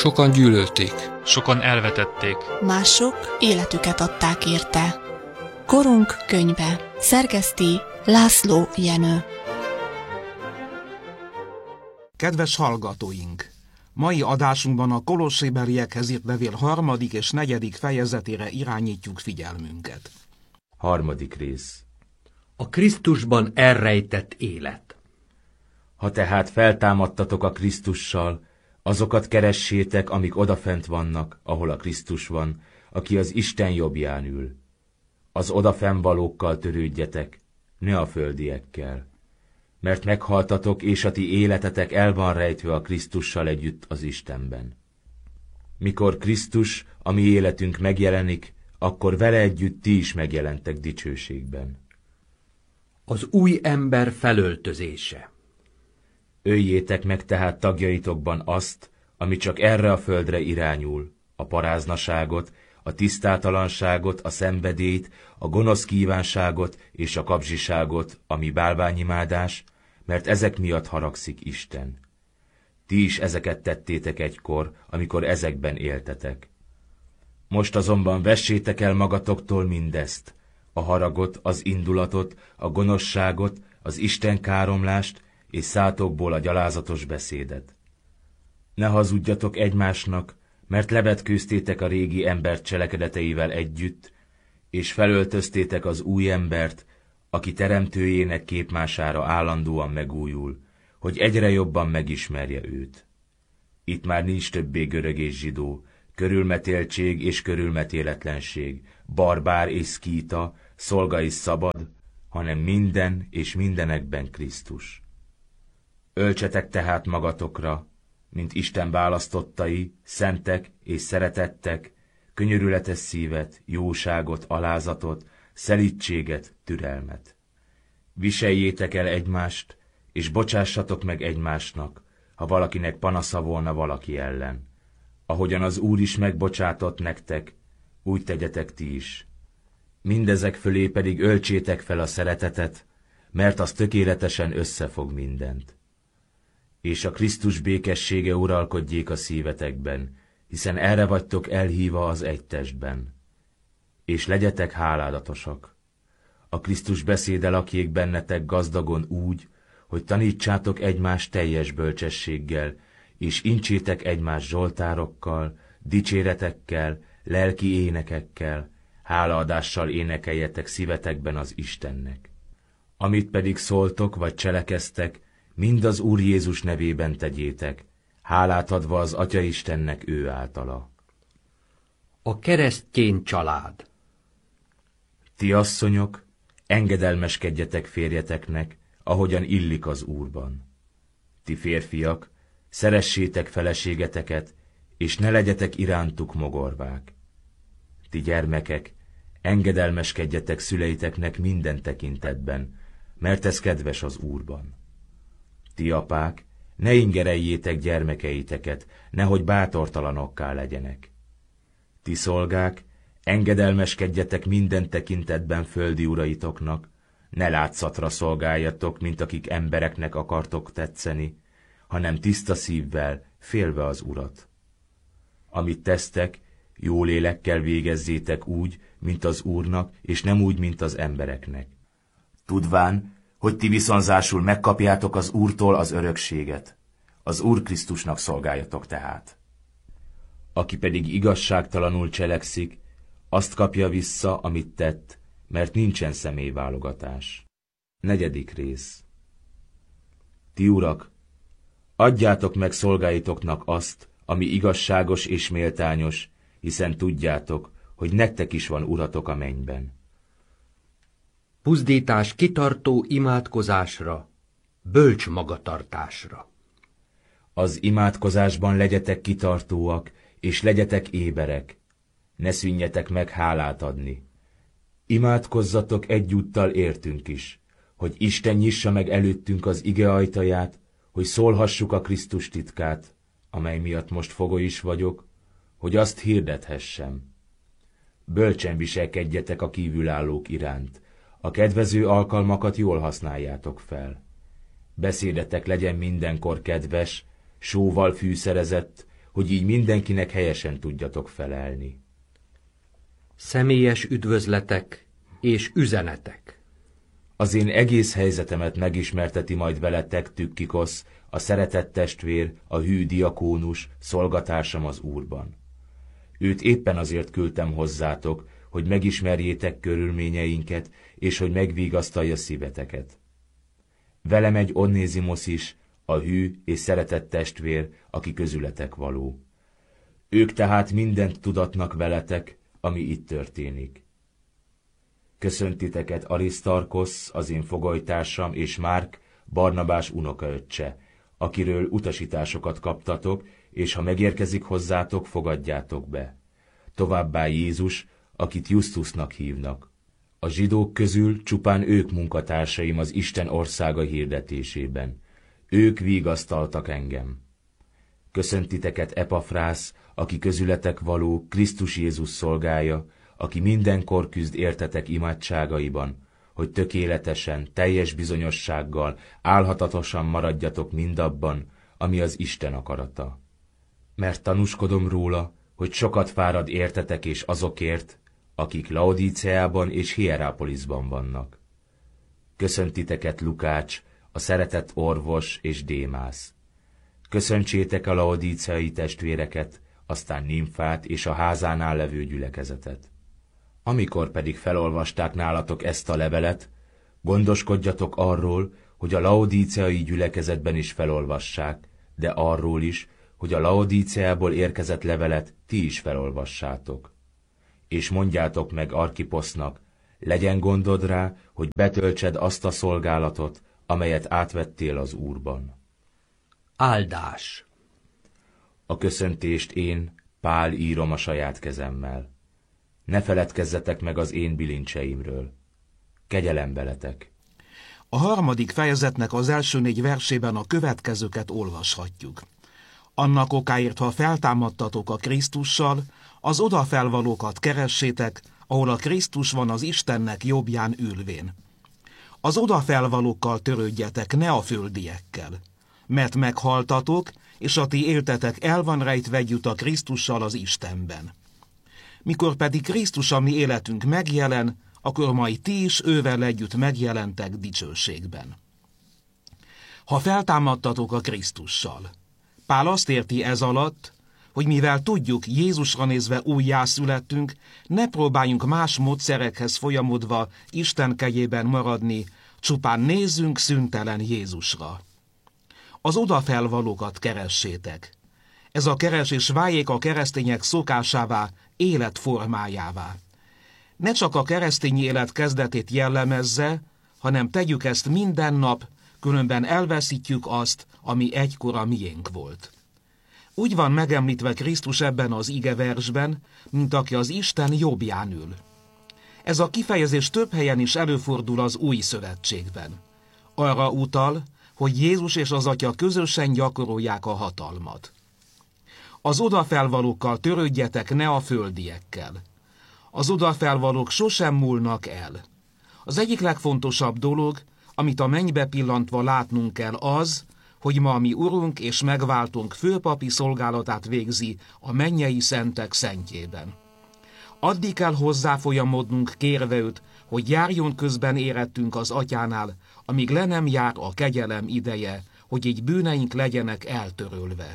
Sokan gyűlölték. Sokan elvetették. Mások életüket adták érte. Korunk könyve. Szerkeszti László Jenő. Kedves hallgatóink! Mai adásunkban a Kolossébeliekhez írt levél 3. és 4. fejezetére irányítjuk figyelmünket. 3. rész. A Krisztusban elrejtett élet. Ha tehát feltámadtatok a Krisztussal, azokat keressétek, amik odafent vannak, ahol a Krisztus van, aki az Isten jobbján ül. Az odafennvalókkal törődjetek, ne a földiekkel. Mert meghaltatok, és a ti életetek el van rejtve a Krisztussal együtt az Istenben. Mikor Krisztus, a mi életünk megjelenik, akkor vele együtt ti is megjelentek dicsőségben. Az új ember felöltözése. Öljétek meg tehát tagjaitokban azt, ami csak erre a földre irányul, a paráznaságot, a tisztátalanságot, a szenvedélyt, a gonosz kívánságot és a kapzsiságot, ami bálványimádás, mert ezek miatt haragszik Isten. Ti is ezeket tettétek egykor, amikor ezekben éltetek. Most azonban vessétek el magatoktól mindezt, a haragot, az indulatot, a gonoszságot, az Isten káromlást, és szátokból a gyalázatos beszédet. Ne hazudjatok egymásnak, mert levetkőztétek a régi ember cselekedeteivel együtt, és felöltöztétek az új embert, aki teremtőjének képmására állandóan megújul, hogy egyre jobban megismerje őt. Itt már nincs többé görög és zsidó, körülmetéltség és körülmetéletlenség, barbár és szkíta, szolga és szabad, hanem minden és mindenekben Krisztus. Öltsetek tehát magatokra, mint Isten választottai, szentek és szeretettek, könyörületes szívet, jóságot, alázatot, szelídséget, türelmet. Viseljétek el egymást, és bocsássatok meg egymásnak, ha valakinek panasza volna valaki ellen. Ahogyan az Úr is megbocsátott nektek, úgy tegyetek ti is. Mindezek fölé pedig öltsétek fel a szeretetet, mert az tökéletesen összefog mindent. És a Krisztus békessége uralkodjék a szívetekben, hiszen erre vagytok elhívva az egy testben. És legyetek háládatosak. A Krisztus beszéde lakjék bennetek gazdagon úgy, hogy tanítsátok egymást teljes bölcsességgel, és incsétek egymást zsoltárokkal, dicséretekkel, lelki énekekkel, hálaadással énekeljetek szívetekben az Istennek. Amit pedig szóltok vagy cselekeztek, mind az Úr Jézus nevében tegyétek, hálát adva az Atya Istennek ő általa. A keresztény család. Ti asszonyok, engedelmeskedjetek férjeteknek, ahogyan illik az Úrban. Ti férfiak, szeressétek feleségeteket, és ne legyetek irántuk mogorvák. Ti gyermekek, engedelmeskedjetek szüleiteknek minden tekintetben, mert ez kedves az Úrban. Ti apák, ne ingereljétek gyermekeiteket, nehogy bátortalanokká legyenek. Ti szolgák, engedelmeskedjetek minden tekintetben földi uraitoknak, ne látszatra szolgáljatok, mint akik embereknek akartok tetszeni, hanem tiszta szívvel, félve az Urat. Amit tesztek, jó lélekkel végezzétek úgy, mint az Úrnak, és nem úgy, mint az embereknek. Tudván, hogy ti viszonzásul megkapjátok az Úrtól az örökséget. Az Úr Krisztusnak szolgáljatok tehát. Aki pedig igazságtalanul cselekszik, azt kapja vissza, amit tett, mert nincsen személyválogatás. 4. rész. Ti urak, adjátok meg szolgáitoknak azt, ami igazságos és méltányos, hiszen tudjátok, hogy nektek is van uratok a mennyben. Buzdítás kitartó imádkozásra, bölcs magatartásra. Az imádkozásban legyetek kitartóak, és legyetek éberek. Ne szűnjetek meg hálát adni. Imádkozzatok egyúttal értünk is, hogy Isten nyissa meg előttünk az ige ajtaját, hogy szólhassuk a Krisztus titkát, amely miatt most fogoly is vagyok, hogy azt hirdethessem. Bölcsen viselkedjetek a kívülállók iránt, a kedvező alkalmakat jól használjátok fel. Beszédetek legyen mindenkor kedves, sóval fűszerezett, hogy így mindenkinek helyesen tudjatok felelni. Személyes üdvözletek és üzenetek. Az én egész helyzetemet megismerteti majd veletek Tükkikosz, a szeretett testvér, a hű diakónus, szolgatársam az Úrban. Őt éppen azért küldtem hozzátok, hogy megismerjétek körülményeinket, és hogy megvigasztalja szíveteket. Vele megy Onnézimosz is, a hű és szeretett testvér, aki közületek való. Ők tehát mindent tudatnak veletek, ami itt történik. Köszöntiteket Arisztarkosz, az én fogolytársam, és Márk, Barnabás unokaöccse, akiről utasításokat kaptatok, és ha megérkezik hozzátok, fogadjátok be. Továbbá Jézus, akit Justusnak hívnak. A zsidók közül csupán ők munkatársaim az Isten országa hirdetésében. Ők vigasztaltak engem. Köszöntiteket Epafrász, aki közületek való, Krisztus Jézus szolgája, aki mindenkor küzd értetek imádságaiban, hogy tökéletesen, teljes bizonyossággal, álhatatosan maradjatok mindabban, ami az Isten akarata. Mert tanúskodom róla, hogy sokat fárad értetek és azokért, akik Laodíceában és Hierápolisban vannak. Köszöntiteket Lukács, a szeretett orvos és Démász. Köszöntsétek a laodíceai testvéreket, aztán Nimfát és a házánál levő gyülekezetet. Amikor pedig felolvasták nálatok ezt a levelet, gondoskodjatok arról, hogy a laodíceai gyülekezetben is felolvassák, de arról is, hogy a Laodíceából érkezett levelet ti is felolvassátok. És mondjátok meg Arkiposznak, legyen gondod rá, hogy betöltsed azt a szolgálatot, amelyet átvettél az Úrban. Áldás. A köszöntést én, Pál írom a saját kezemmel. Ne feledkezzetek meg az én bilincseimről. Kegyelem veletek. A 3. fejezetnek az első 4 versében a következőket olvashatjuk. Annak okáért, ha feltámadtatok a Krisztussal, az odafelvalókat keressétek, ahol a Krisztus van az Istennek jobbján ülvén. Az odafelvalókkal törődjetek, ne a földiekkel. Mert meghaltatok, és a ti éltetek el van rejtve együtt a Krisztussal az Istenben. Mikor pedig Krisztus a mi életünk megjelen, akkor majd ti is ővel együtt megjelentek dicsőségben. Ha feltámadtatok a Krisztussal. Pál azt érti ez alatt, hogy mivel tudjuk, Jézusra nézve újjászülettünk, ne próbáljunk más módszerekhez folyamodva Isten kegyében maradni, csupán nézzünk szüntelen Jézusra. Az odafelvalókat keressétek. Ez a keresés váljék a keresztények szokásává, életformájává. Ne csak a keresztény élet kezdetét jellemezze, hanem tegyük ezt minden nap, különben elveszítjük azt, ami egykor a miénk volt. Úgy van megemlítve Krisztus ebben az igeversben, mint aki az Isten jobbján ül. Ez a kifejezés több helyen is előfordul az Új Szövetségben. Arra utal, hogy Jézus és az Atya közösen gyakorolják a hatalmat. Az odafelvalókkal törődjetek, ne a földiekkel. Az odafelvalók sosem múlnak el. Az egyik legfontosabb dolog, amit a mennybe pillantva látnunk kell az, hogy ma mi Urunk és megváltunk főpapi szolgálatát végzi a mennyei szentek szentjében. Addig kell hozzáfolyamodnunk kérve őt, hogy járjon közben érettünk az Atyánál, amíg le nem jár a kegyelem ideje, hogy így bűneink legyenek eltörölve.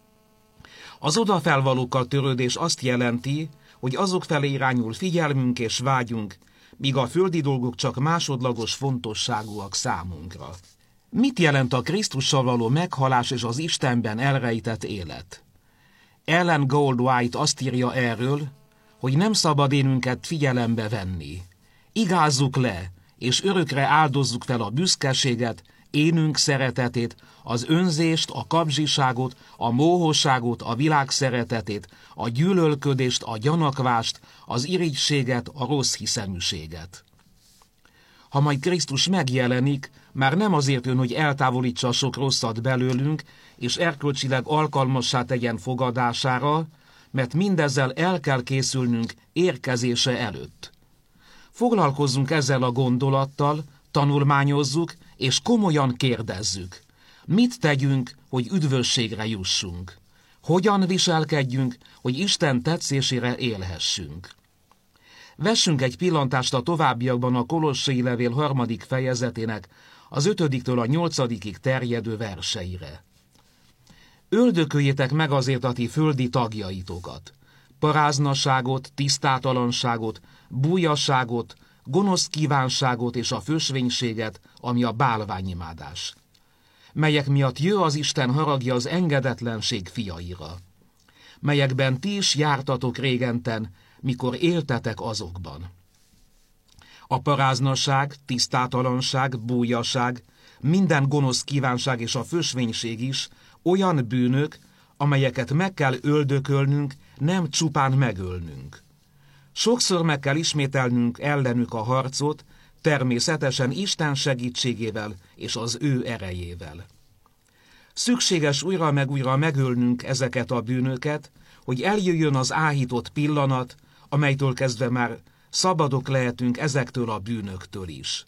Az odafelvalókkal törődés azt jelenti, hogy azok felé irányul figyelmünk és vágyunk, míg a földi dolgok csak másodlagos fontosságúak számunkra. Mit jelent a Krisztussal való meghalás és az Istenben elrejtett élet? Ellen Goldwhite azt írja erről, hogy nem szabad énünket figyelembe venni. Igázzuk le, és örökre áldozzuk fel a büszkeséget, énünk szeretetét, az önzést, a kapzsiságot, a móhosságot, a világ szeretetét, a gyűlölködést, a gyanakvást, az irigységet, a rossz hiszeműséget. Ha majd Krisztus megjelenik, már nem azért jön, hogy eltávolítsa a sok rosszat belőlünk, és erkölcsileg alkalmassá tegyen fogadására, mert mindezzel el kell készülnünk érkezése előtt. Foglalkozzunk ezzel a gondolattal, tanulmányozzuk, és komolyan kérdezzük. Mit tegyünk, hogy üdvösségre jussunk? Hogyan viselkedjünk, hogy Isten tetszésére élhessünk? Vessünk egy pillantást a továbbiakban a Kolossai levél 3. fejezetének az 5-től a 8-ig terjedő verseire. Öldököljétek meg azért a ti földi tagjaitokat, paráznaságot, tisztátalanságot, bújasságot, gonosz kívánságot és a fösvénységet, ami a bálványimádás, melyek miatt jö az Isten haragja az engedetlenség fiaira, melyekben ti is jártatok régenten, mikor éltetek azokban. A paráznaság, tisztátalanság, bújaság, minden gonosz kívánság és a fösvénység is olyan bűnök, amelyeket meg kell öldökölnünk, nem csupán megölnünk. Sokszor meg kell ismételnünk ellenük a harcot, természetesen Isten segítségével és az ő erejével. Szükséges újra meg újra megölnünk ezeket a bűnöket, hogy eljöjjön az áhított pillanat, amelytől kezdve már szabadok lehetünk ezektől a bűnöktől is.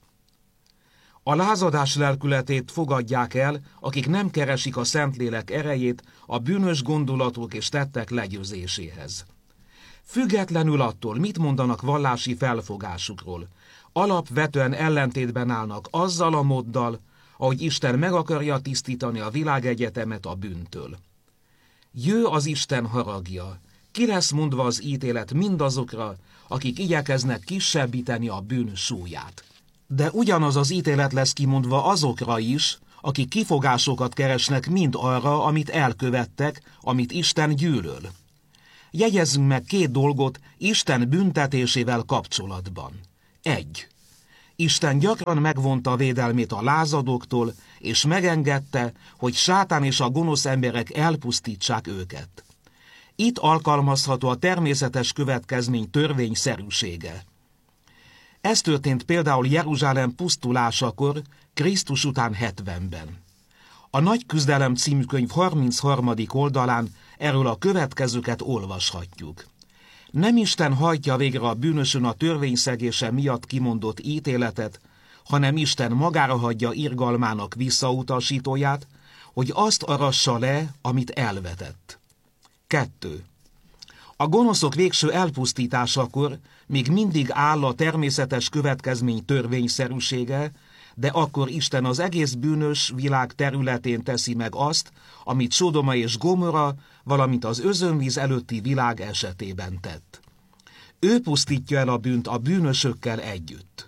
A lázadás lelkületét fogadják el, akik nem keresik a Szentlélek erejét a bűnös gondolatok és tettek legyőzéséhez. Függetlenül attól, mit mondanak vallási felfogásukról, alapvetően ellentétben állnak azzal a móddal, ahogy Isten meg akarja tisztítani a világegyetemet a bűntől. Jö az Isten haragja, ki lesz mondva az ítélet mindazokra, akik igyekeznek kisebbíteni a bűn súlyát. De ugyanaz az ítélet lesz kimondva azokra is, akik kifogásokat keresnek mind arra, amit elkövettek, amit Isten gyűlöl. Jegyezzünk meg 2 dolgot Isten büntetésével kapcsolatban. 1. Isten gyakran megvonta a védelmét a lázadóktól, és megengedte, hogy sátán és a gonosz emberek elpusztítsák őket. Itt alkalmazható a természetes következmény törvényszerűsége. Ez történt például Jeruzsálem pusztulásakor, Krisztus után 70-ben. A Nagy küzdelem című könyv 33. oldalán erről a következőket olvashatjuk. Nem Isten hajtja végre a bűnösön a törvényszegése miatt kimondott ítéletet, hanem Isten magára hagyja irgalmának visszautasítóját, hogy azt arassa le, amit elvetett. 2. A gonoszok végső elpusztításakor még mindig áll a természetes következmény törvényszerűsége, de akkor Isten az egész bűnös világ területén teszi meg azt, amit Sodoma és Gomorra, valamint az özönvíz előtti világ esetében tett. Ő pusztítja el a bűnt a bűnösökkel együtt.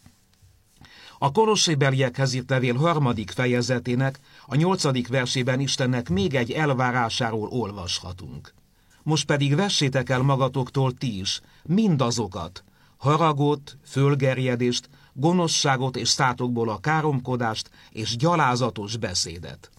A Kolossébeliekhez írt levél 3. fejezetének a 8. versében Istennek még egy elvárásáról olvashatunk. Most pedig vessétek el magatoktól ti is mindazokat, haragot, fölgerjedést, gonoszságot és szátokból a káromkodást és gyalázatos beszédet.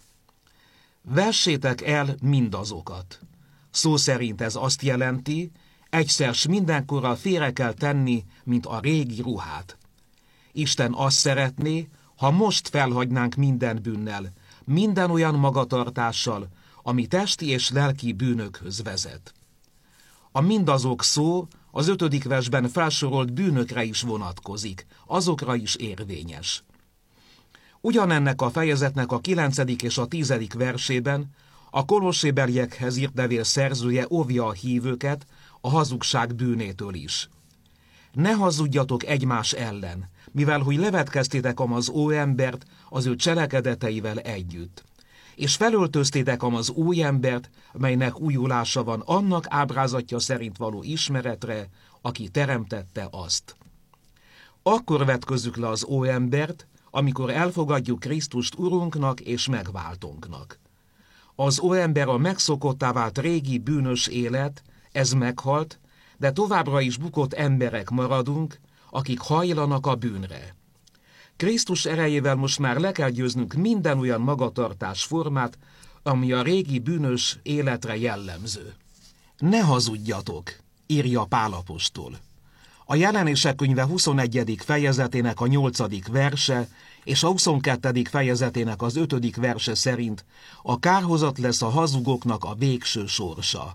Vessétek el mindazokat. Szó szerint ez azt jelenti, egyszer s mindenkorra félre kell tenni, mint a régi ruhát. Isten azt szeretné, ha most felhagynánk minden bűnnel, minden olyan magatartással, ami testi és lelki bűnökhöz vezet. A mindazok szó az 5. versben felsorolt bűnökre is vonatkozik, azokra is érvényes. Ugyanennek a fejezetnek a 9. és a 10. versében a Kolossébeliekhez írt levél szerzője óvja a hívőket a hazugság bűnétől is. Ne hazudjatok egymás ellen, mivel hogy levetkeztétek az óembert az ő cselekedeteivel együtt, és felöltöztétek az új embert, melynek újulása van annak ábrázatja szerint való ismeretre, aki teremtette azt. Akkor vetközzük le az óembert, amikor elfogadjuk Krisztust Urunknak és megváltónknak. Az óember a megszokottá vált régi bűnös élet, ez meghalt, de továbbra is bukott emberek maradunk, akik hajlanak a bűnre. Krisztus erejével most már le kell győznünk minden olyan magatartás formát, ami a régi bűnös életre jellemző. Ne hazudjatok, írja Pál apostol. A Jelenések könyve 21. fejezetének a 8. verse és a 22. fejezetének az 5. verse szerint a kárhozat lesz a hazugoknak a végső sorsa.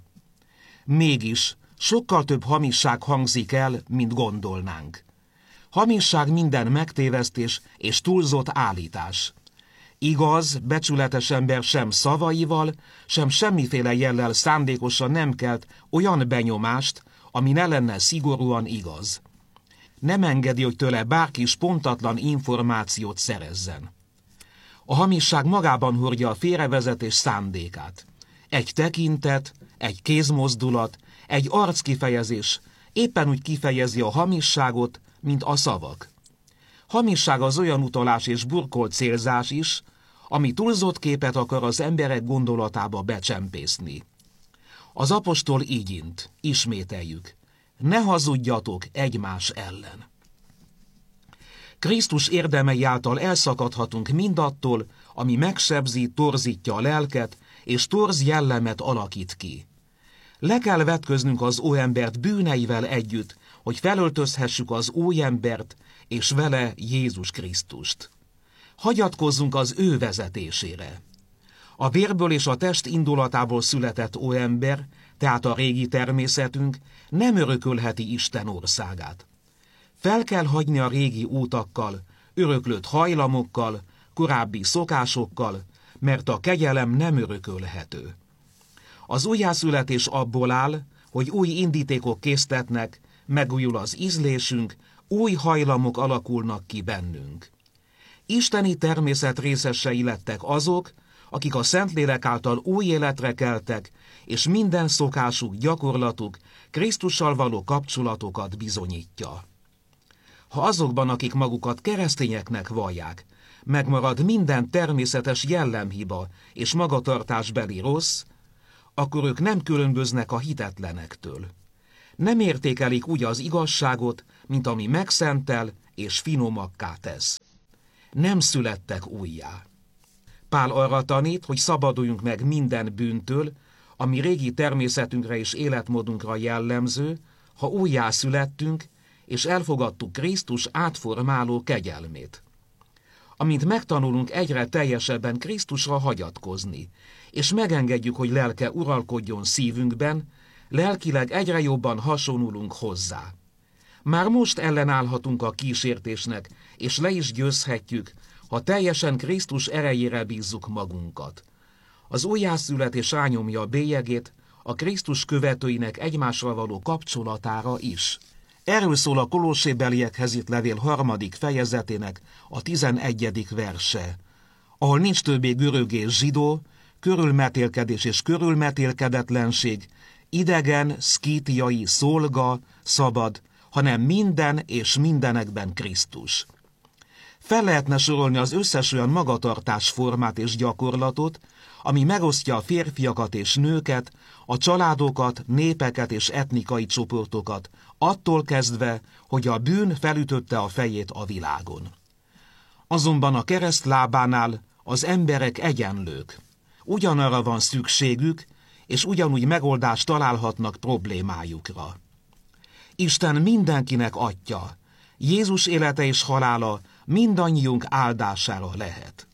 Mégis sokkal több hamisság hangzik el, mint gondolnánk. Hamisság minden megtévesztés és túlzott állítás. Igaz, becsületes ember sem szavaival, sem semmiféle jellel szándékosan nem kelt olyan benyomást, ami ne lenne szigorúan igaz. Nem engedi, hogy tőle bárki is pontatlan információt szerezzen. A hamisság magában hordja a félrevezetés szándékát. Egy tekintet, egy kézmozdulat, egy arckifejezés éppen úgy kifejezi a hamisságot, mint a szavak. Hamisság az olyan utalás és burkolt célzás is, ami túlzott képet akar az emberek gondolatába becsempészni. Az apostol így int, ismételjük, ne hazudjatok egymás ellen. Krisztus érdemei által elszakadhatunk mindattól, ami megsebzi, torzítja a lelket, és torz jellemet alakít ki. Le kell vetköznünk az óembert bűneivel együtt, hogy felöltözhessük az óembert, és vele Jézus Krisztust. Hagyatkozzunk az ő vezetésére. A vérből és a test indulatából született óember, tehát a régi természetünk nem örökölheti Isten országát. Fel kell hagyni a régi útakkal, öröklött hajlamokkal, korábbi szokásokkal, mert a kegyelem nem örökölhető. Az újjászületés abból áll, hogy új indítékok késztetnek, megújul az ízlésünk, új hajlamok alakulnak ki bennünk. Isteni természet részesei lettek azok, akik a Szentlélek által új életre keltek, és minden szokásuk, gyakorlatuk Krisztussal való kapcsolatokat bizonyítja. Ha azokban, akik magukat keresztényeknek vallják, megmarad minden természetes jellemhiba és magatartásbeli rossz, akkor ők nem különböznek a hitetlenektől. Nem értékelik úgy az igazságot, mint ami megszentel és finomakká tesz. Nem születtek újjá. Pál arra tanít, hogy szabaduljunk meg minden bűntől, ami régi természetünkre és életmódunkra jellemző, ha újjá születtünk, és elfogadtuk Krisztus átformáló kegyelmét. Amint megtanulunk egyre teljesebben Krisztusra hagyatkozni, és megengedjük, hogy lelke uralkodjon szívünkben, lelkileg egyre jobban hasonlulunk hozzá. Már most ellenállhatunk a kísértésnek, és le is győzhetjük, ha teljesen Krisztus erejére bízzuk magunkat. Az újjászületés rányomja a bélyegét a Krisztus követőinek egymásra való kapcsolatára is. Erről szól a Kolossébeliekhez írt levél 3. fejezetének a 11. verse, ahol nincs többé görög és zsidó, körülmetélkedés és körülmetélkedetlenség, idegen, szkítiai, szolga, szabad, hanem minden és mindenekben Krisztus. Fel lehetne sorolni az összes olyan magatartásformát és gyakorlatot, ami megosztja a férfiakat és nőket, a családokat, népeket és etnikai csoportokat, attól kezdve, hogy a bűn felütötte a fejét a világon. Azonban a kereszt lábánál az emberek egyenlők. Ugyanarra van szükségük, és ugyanúgy megoldást találhatnak problémájukra. Isten mindenkinek Atya, Jézus élete és halála mindannyiunk áldására lehet.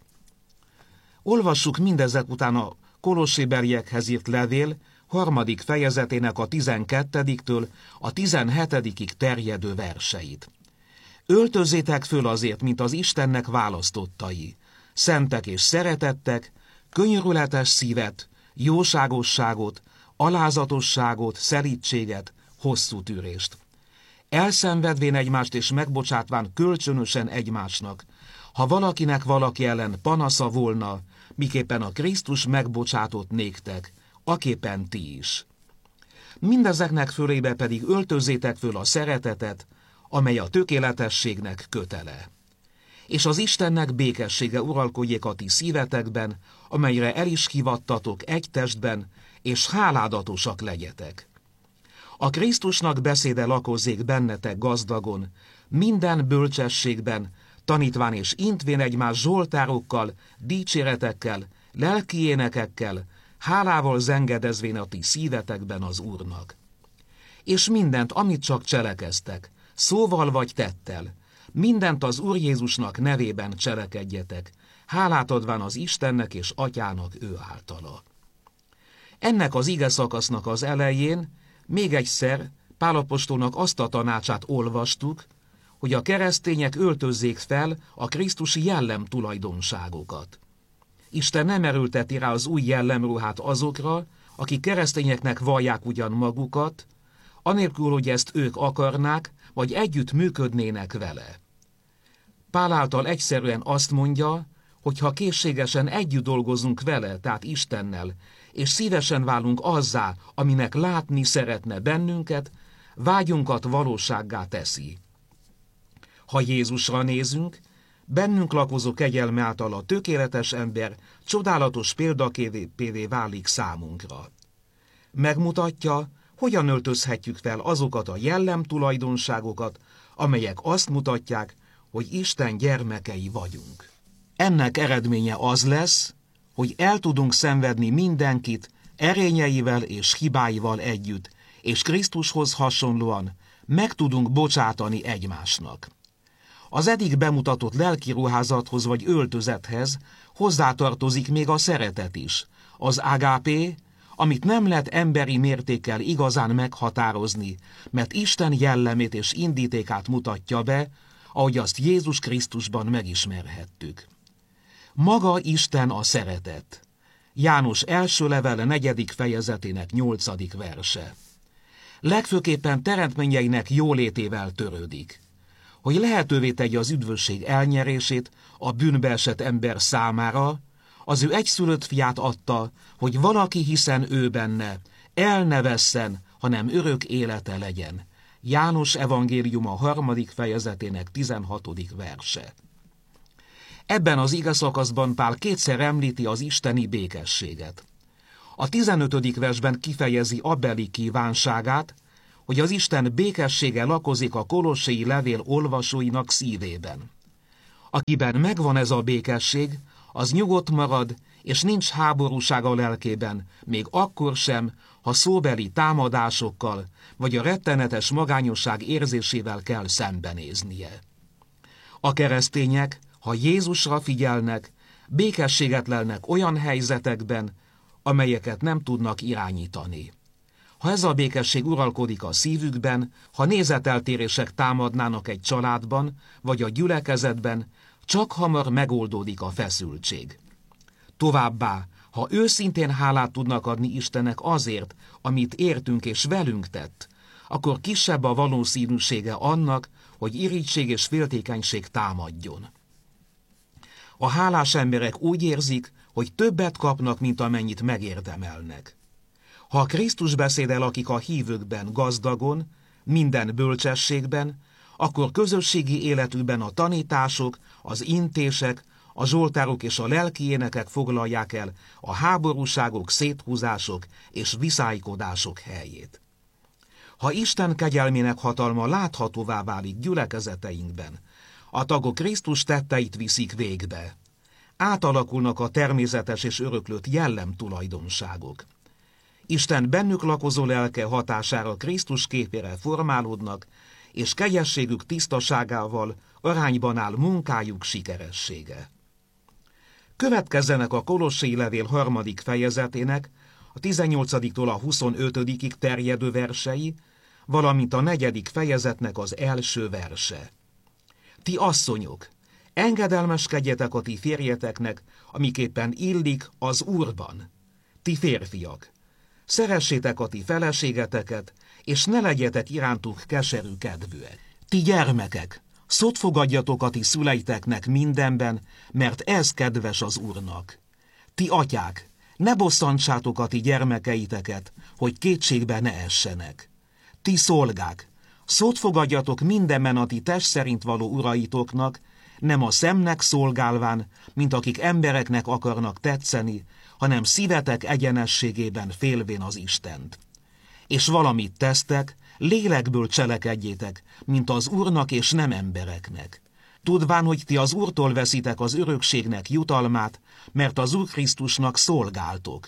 Olvassuk mindezek után a Kolossébeliekhez írt levél 3. fejezetének a 12-től a 17-ig terjedő verseit. Öltözzétek föl azért, mint az Istennek választottai, szentek és szeretettek, könyörületes szívet, jóságosságot, alázatosságot, szelídséget, hosszú tűrést. Elszenvedvén egymást és megbocsátván kölcsönösen egymásnak, ha valakinek valaki ellen panasza volna, miképpen a Krisztus megbocsátott néktek, aképpen ti is. Mindezeknek fölébe pedig öltözzétek föl a szeretetet, amely a tökéletességnek kötele. És az Istennek békessége uralkodjék a ti szívetekben, amelyre el is hívattatok egy testben, és háládatosak legyetek. A Krisztusnak beszéde lakozzék bennetek gazdagon, minden bölcsességben, tanítván és intvén egymás zsoltárokkal, dicséretekkel, lelki énekekkel, hálával zengedezvén a ti szívetekben az Úrnak. És mindent, amit csak cselekeztek, szóval vagy tettel, mindent az Úr Jézusnak nevében cselekedjetek, hálát adván az Istennek és Atyának ő általa. Ennek az ige szakasznak az elején még egyszer Pál apostolnak azt a tanácsát olvastuk, hogy a keresztények öltözzék fel a krisztusi jellem tulajdonságokat. Isten nem erőlteti rá az új jellemruhát azokra, akik keresztényeknek vallják ugyan magukat, anélkül, hogy ezt ők akarnák, vagy együtt működnének vele. Pál által egyszerűen azt mondja, hogy ha készségesen együtt dolgozunk vele, tehát Istennel, és szívesen válunk azzá, aminek látni szeretne bennünket, vágyunkat valósággá teszi. Ha Jézusra nézünk, bennünk lakozó kegyelme által a tökéletes ember csodálatos példaképévé válik számunkra. Megmutatja, hogyan öltözhetjük fel azokat a jellemtulajdonságokat, amelyek azt mutatják, hogy Isten gyermekei vagyunk. Ennek eredménye az lesz, hogy el tudunk szenvedni mindenkit erényeivel és hibáival együtt, és Krisztushoz hasonlóan meg tudunk bocsátani egymásnak. Az eddig bemutatott lelki ruházathoz vagy öltözethez hozzátartozik még a szeretet is, az ágápé, amit nem lehet emberi mértékkel igazán meghatározni, mert Isten jellemét és indítékát mutatja be, ahogy azt Jézus Krisztusban megismerhettük. Maga Isten a szeretet. János első levele 4. fejezetének 8. verse. Legfőképpen teremtményeinek jólétével törődik, hogy lehetővé tegye az üdvösség elnyerését a bűnbe esett ember számára, az ő egyszülött fiát adta, hogy valaki, hiszen ő benne, el ne vesszen, hanem örök élete legyen. János evangéliuma 3. fejezetének 16. verse. Ebben az igeszakaszban Pál kétszer említi az isteni békességet. A 15. versben kifejezi abbeli kívánságát, hogy az Isten békessége lakozik a kolossai levél olvasóinak szívében. Akiben megvan ez a békesség, az nyugodt marad, és nincs háborúság a lelkében, még akkor sem, ha szóbeli támadásokkal, vagy a rettenetes magányosság érzésével kell szembenéznie. A keresztények, ha Jézusra figyelnek, békességet lelnek olyan helyzetekben, amelyeket nem tudnak irányítani. Ha ez a békesség uralkodik a szívükben, ha nézeteltérések támadnának egy családban, vagy a gyülekezetben, csak hamar megoldódik a feszültség. Továbbá, ha őszintén hálát tudnak adni Istennek azért, amit értünk és velünk tett, akkor kisebb a valószínűsége annak, hogy irigység és féltékenység támadjon. A hálás emberek úgy érzik, hogy többet kapnak, mint amennyit megérdemelnek. Ha Krisztus beszéde lakik a hívőkben gazdagon, minden bölcsességben, akkor közösségi életükben a tanítások, az intések, a zsoltárok és a lelki énekek foglalják el a háborúságok, széthúzások és viszálykodások helyét. Ha Isten kegyelmének hatalma láthatóvá válik gyülekezeteinkben, a tagok Krisztus tetteit viszik végbe. Átalakulnak a természetes és öröklött jellemtulajdonságok. Isten bennük lakozó lelke hatására Krisztus képére formálódnak, és kegyességük tisztaságával arányban áll munkájuk sikeressége. Következzenek a Kolossai levél 3. fejezetének, a 18-tól a 25-ig terjedő versei, valamint a 4. fejezetnek az első verse. Ti asszonyok, engedelmeskedjetek a ti férjeteknek, amiképpen illik az Úrban. Ti férfiak, szeressétek a ti feleségeteket, és ne legyetek irántuk keserű kedvűek. Ti gyermekek, szót fogadjatok a ti szüleiteknek mindenben, mert ez kedves az Úrnak. Ti atyák, ne bosszantsátok a ti gyermekeiteket, hogy kétségbe ne essenek. Ti szolgák, szót fogadjatok mindenben a ti test szerint való uraitoknak, nem a szemnek szolgálván, mint akik embereknek akarnak tetszeni, hanem szívetek egyenességében félvén az Istent. És valamit tesztek, lélekből cselekedjétek, mint az Úrnak és nem embereknek. Tudván, hogy ti az Úrtól veszitek az örökségnek jutalmát, mert az Úr Krisztusnak szolgáltok.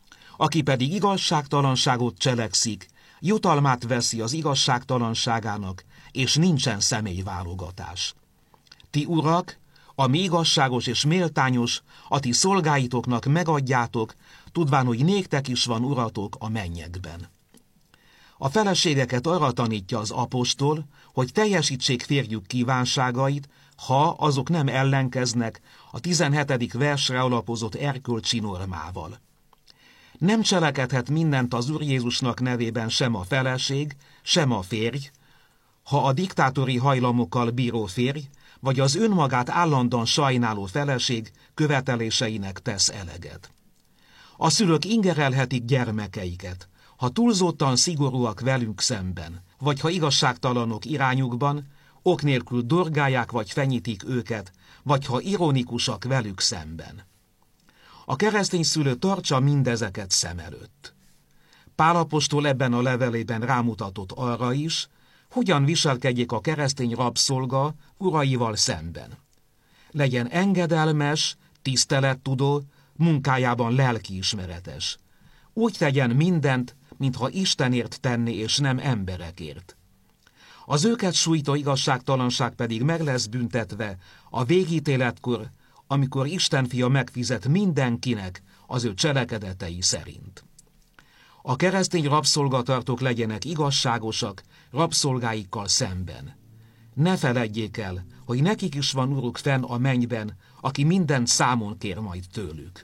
Aki pedig igazságtalanságot cselekszik, jutalmát veszi az igazságtalanságának, és nincsen személyválogatás. Ti urak, ami igazságos és méltányos, a ti szolgáitoknak megadjátok, tudván, hogy néktek is van uratok a mennyekben. A feleségeket arra tanítja az apostol, hogy teljesítsék férjük kívánságait, ha azok nem ellenkeznek a 17. versre alapozott erkölcsi normával. Nem cselekedhet mindent az Úr Jézusnak nevében sem a feleség, sem a férj, ha a diktátori hajlamokkal bíró férj, vagy az önmagát állandóan sajnáló feleség követeléseinek tesz eleget. A szülők ingerelhetik gyermekeiket, ha túlzottan szigorúak velünk szemben, vagy ha igazságtalanok irányukban, ok nélkül dorgálják vagy fenyítik őket, vagy ha ironikusak velük szemben. A keresztény szülő tartsa mindezeket szem előtt. Pál apostol ebben a levelében rámutatott arra is, hogyan viselkedjék a keresztény rabszolga uraival szemben. Legyen engedelmes, tisztelettudó, munkájában lelkiismeretes. Úgy tegyen mindent, mintha Istenért tenné és nem emberekért. Az őket sújtó igazságtalanság pedig meg lesz büntetve a végítéletkor, amikor Isten fia megfizet mindenkinek az ő cselekedetei szerint. A keresztény rabszolgatartók legyenek igazságosak rabszolgáikkal szemben. Ne feledjék el, hogy nekik is van uruk fenn a mennyben, aki mindent számon kér majd tőlük.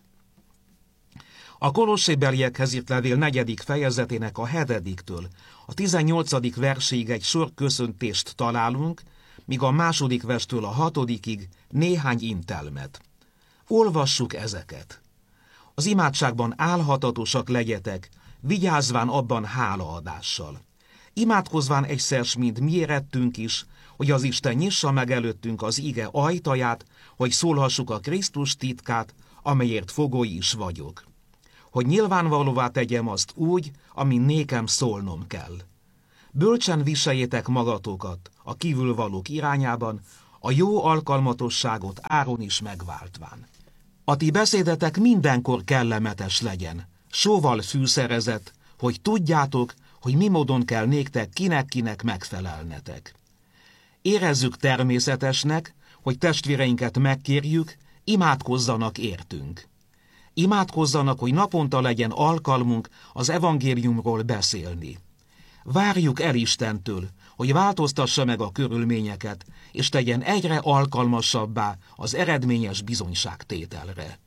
A Kolossébeliekhez írt levél 4. fejezetének a 7-től a 18. verséig egy sor köszöntést találunk, míg a 2. verstől a 6-ig néhány intelmet. Olvassuk ezeket. Az imádságban álhatatosak legyetek, vigyázván abban hálaadással. Imádkozván egyszer, mint mi érettünk is, hogy az Isten nyissa meg előttünk az ige ajtaját, hogy szólhassuk a Krisztus titkát, amelyért fogói is vagyok. Hogy nyilvánvalóvá tegyem azt úgy, amin nékem szólnom kell. Bölcsen viseljétek magatokat a kívülvalók irányában, a jó alkalmatosságot áron is megváltván. A ti beszédetek mindenkor kellemetes legyen, sóval fűszerezett, hogy tudjátok, hogy mi módon kell néktek kinek-kinek megfelelnetek. Érezzük természetesnek, hogy testvéreinket megkérjük, imádkozzanak értünk. Imádkozzanak, hogy naponta legyen alkalmunk az evangéliumról beszélni. Várjuk el Istentől, hogy változtassa meg a körülményeket, és tegyen egyre alkalmasabbá az eredményes bizonyságtételre.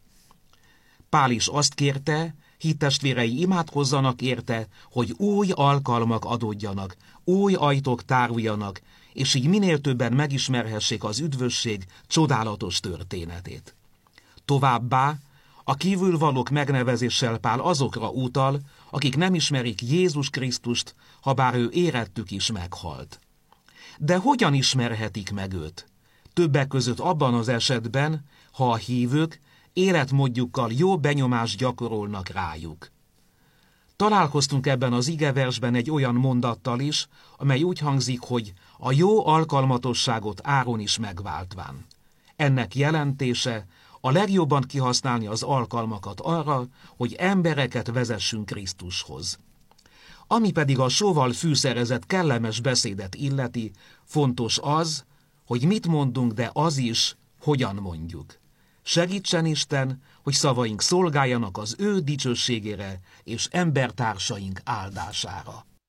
Pál is azt kérte, hittestvérei imádkozzanak érte, hogy új alkalmak adódjanak, új ajtók táruljanak, és így minél többen megismerhessék az üdvösség csodálatos történetét. Továbbá a kívülvalók megnevezéssel Pál azokra utal, akik nem ismerik Jézus Krisztust, habár ő érettük is meghalt. De hogyan ismerhetik meg őt? Többek között abban az esetben, ha a hívők életmódjukkal jó benyomást gyakorolnak rájuk. Találkoztunk ebben az igeversben egy olyan mondattal is, amely úgy hangzik, hogy a jó alkalmatosságot áron is megváltván. Ennek jelentése a legjobban kihasználni az alkalmakat arra, hogy embereket vezessünk Krisztushoz. Ami pedig a sóval fűszerezett kellemes beszédet illeti, fontos az, hogy mit mondunk, de az is, hogyan mondjuk. Segítsen Isten, hogy szavaink szolgáljanak az ő dicsőségére és embertársaink áldására.